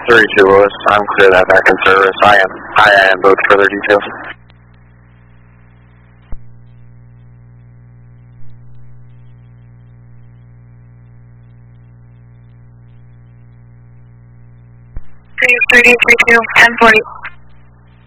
32 Lewis, I'm clear that back in service. I am both further details. Three 32, 1040.